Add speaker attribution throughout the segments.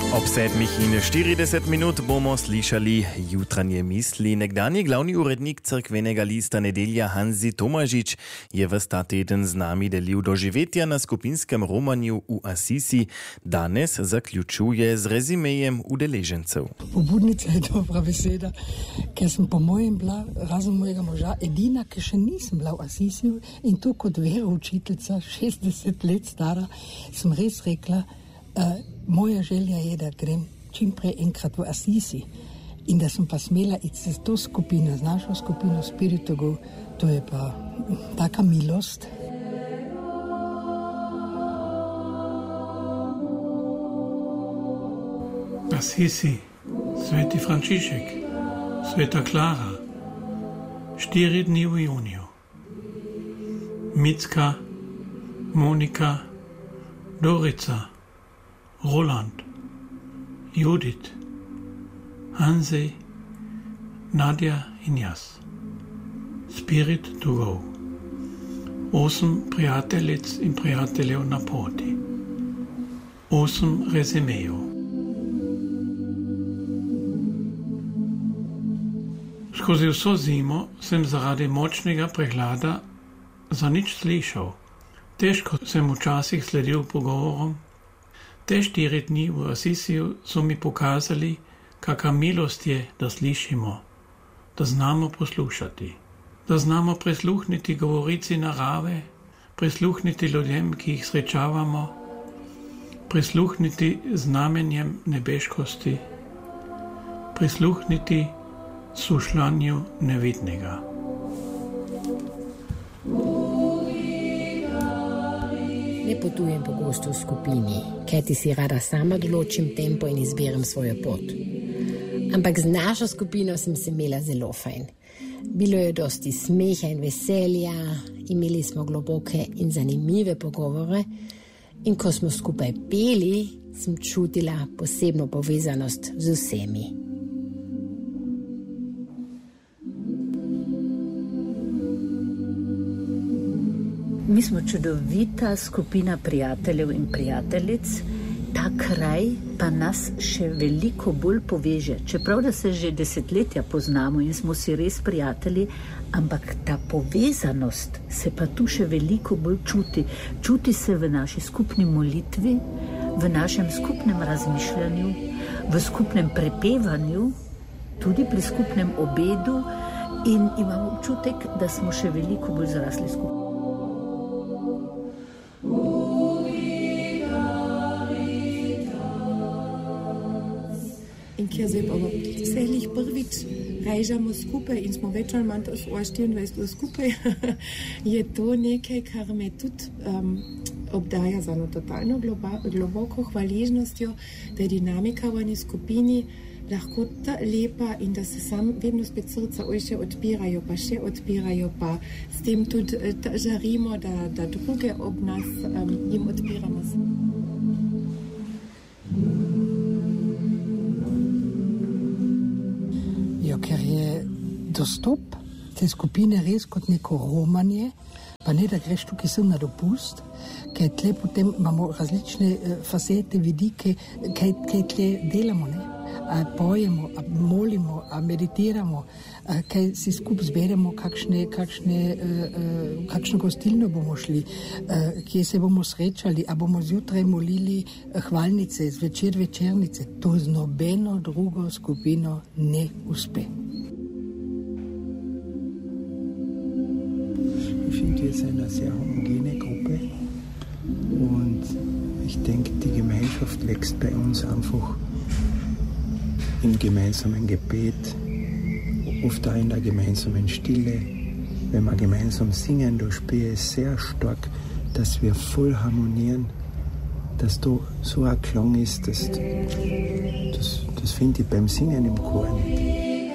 Speaker 1: Ob 7:40 minut bomo slišali jutranje misli. Nekdanji glavni urednik crkvenega lista Nedelja Hanzi Tomažič je ves ta teden z nami delil doživetja na skupinskem romanju v Asisi. Danes zaključuje z rezimejem udeležencev.
Speaker 2: Pobudnica je dobra beseda, ker sem po mojem bila, razen mojega moža, edina, ki še nisem bila v Asisiju, in to kot veroučiteljica, 60 let stara, sem res rekla, moja želja je, da grem čim prej enkrat v Asisi in da sem pa smela iti z to skupino, z našo skupino Spirit to Go, to je pa taka milost.
Speaker 3: Asisi, Sveti Frančišek, Sveta Klara, 4 dni v juniju. Micka, Monika, Dorica, Roland, Judith, Hansi, Nadja in jaz. Spirit to Go. 8 prijateljic in prijateljev na poti. 8 rezimejev. Skozi vso zimo sem zaradi močnega prehlada za nič slišal. Težko sem včasih sledil pogovorom. Te 4 dni v Asisiju so mi pokazali, kakšna milost je, da slišimo, da znamo poslušati, da znamo prisluhniti govorici narave, prisluhniti ljudem, ki jih srečavamo, prisluhniti znamenjem nebeškosti, prisluhniti sušljanju nevidnega.
Speaker 4: Ne potujem pogosto v skupini, kajti si rada sama določim tempo in izberem svojo pot. Ampak z našo skupino sem se imela zelo fajn. Bilo je dosti smeha in veselja, imeli smo globoke in zanimive pogovore in ko smo skupaj peli, sem čutila posebno povezanost z vsemi.
Speaker 5: Mi smo čudovita skupina prijateljev in prijateljic, ta kraj pa nas še veliko bolj poveže. Čeprav da se že desetletja poznamo in smo si res prijatelji, ampak ta povezanost se pa tu še veliko bolj čuti. Čuti se v naši skupni molitvi, v našem skupnem razmišljanju, v skupnem prepevanju, tudi pri skupnem obedu in imam občutek, da smo še veliko bolj zrasli skupaj.
Speaker 6: In kjer zdaj pa celih prvič režemo skupaj in smo več ali manj 24 ur skupaj, je to nekaj, kar me tudi obdaja za eno totalno globoko hvaležnostjo, da je dinamika v eni skupini lahko ta lepa in da se sam vedno spet srca še odpirajo, pa s tem tudi žarimo, da druge ob nas jim odpiramo.
Speaker 2: Ker je dostop te skupine res kot neko romanje, pa ne da greš tukaj sem na dopust, ker tle potem imamo različne facete, vidike, kaj tle delamo, ne? A pojemo, a molimo, a meditiramo, kaj si skupaj zberemo, kakšno gostilno bomo šli, kje se bomo srečali, a bomo zjutraj molili hvalnice, zvečer večernice. To z nobeno drugo skupino ne uspe.
Speaker 7: Ich finde, wir sind eine sehr homogene Gruppe und ich denke, die Gemeinschaft wächst bei uns einfach im gemeinsamen Gebet, oft auch in der gemeinsamen Stille. Wenn wir gemeinsam singen, da spüre ich sehr stark, dass wir voll harmonieren, dass da so ein Klang ist, das finde ich beim Singen im Chor nicht.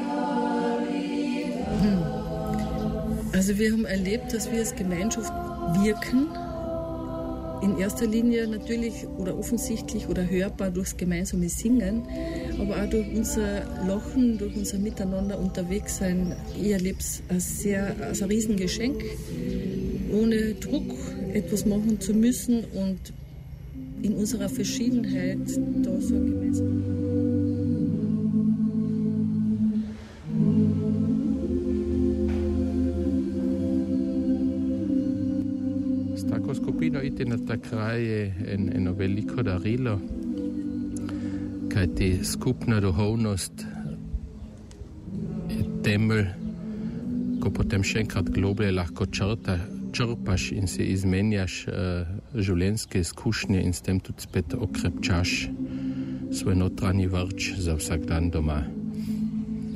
Speaker 8: Also wir haben erlebt, dass wir als Gemeinschaft wirken, in erster Linie natürlich oder offensichtlich oder hörbar durchs gemeinsame Singen, aber auch durch unser Lachen, durch unser Miteinander unterwegs sein. Ich erlebe es als ein Riesengeschenk, ohne Druck etwas machen zu müssen und in unserer Verschiedenheit da so gemeinsam.
Speaker 9: S tako skupino iti na ta kraj je eno veliko darilo, kajti skupna duhovnost je temelj, ko potem še enkrat globlje lahko črpaš in si izmenjaš življenjske izkušnje in s tem tudi spet okrepčaš svoj notranji vrč za vsak dan doma.